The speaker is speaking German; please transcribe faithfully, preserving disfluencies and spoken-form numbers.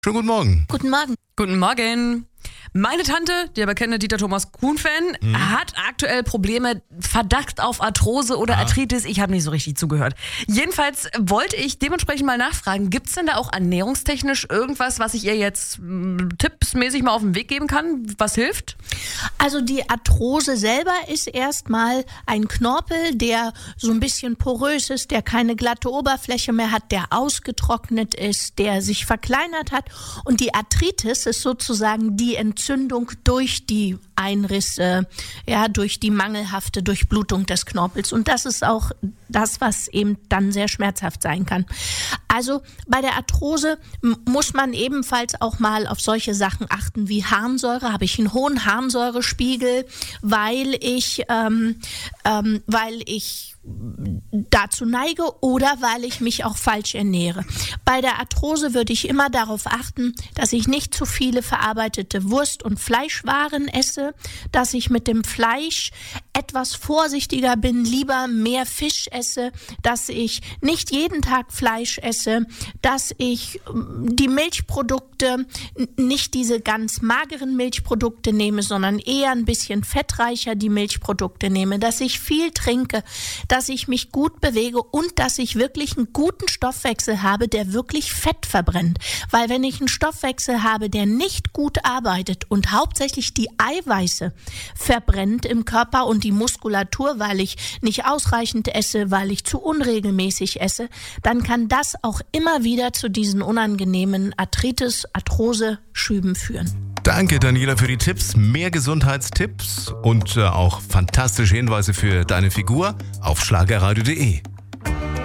Schönen guten Morgen. Guten Morgen. Guten Morgen. Meine Tante, die aber kennt, Dieter Thomas Kuhn-Fan, mhm. hat aktuell Probleme, Verdacht auf Arthrose oder ah. Arthritis. Ich habe nicht so richtig zugehört. Jedenfalls wollte ich dementsprechend mal nachfragen, gibt es denn da auch ernährungstechnisch irgendwas, was ich ihr jetzt m, tippsmäßig mal auf den Weg geben kann, was hilft? Also die Arthrose selber ist erstmal ein Knorpel, der so ein bisschen porös ist, der keine glatte Oberfläche mehr hat, der ausgetrocknet ist, der sich verkleinert hat. Und die Arthritis ist sozusagen die Entzündung durch die Einrisse, ja, durch die mangelhafte Durchblutung des Knorpels. Und das ist auch das, was eben dann sehr schmerzhaft sein kann. Also bei der Arthrose m- muss man ebenfalls auch mal auf solche Sachen achten wie Harnsäure. Habe ich einen hohen Harnsäurespiegel, weil ich, ähm, ähm, weil ich dazu neige oder weil ich mich auch falsch ernähre. Bei der Arthrose würde ich immer darauf achten, dass ich nicht zu viele verarbeitete Wurst- und Fleischwaren esse, dass ich mit dem Fleisch etwas vorsichtiger bin, lieber mehr Fisch esse, dass ich nicht jeden Tag Fleisch esse, dass ich die Milchprodukte, nicht diese ganz mageren Milchprodukte nehme, sondern eher ein bisschen fettreicher die Milchprodukte nehme, dass ich viel trinke, dass ich mich gut bewege und dass ich wirklich einen guten Stoffwechsel habe, der wirklich Fett verbrennt. Weil wenn ich einen Stoffwechsel habe, der nicht gut arbeitet und hauptsächlich die Eiweiße verbrennt im Körper und die Muskulatur, weil ich nicht ausreichend esse, weil ich zu unregelmäßig esse, dann kann das auch immer wieder zu diesen unangenehmen Arthritis, Arthrose-Schüben führen. Danke, Daniela, für die Tipps. Mehr Gesundheitstipps und äh, auch fantastische Hinweise für deine Figur auf schlagerradio punkt de.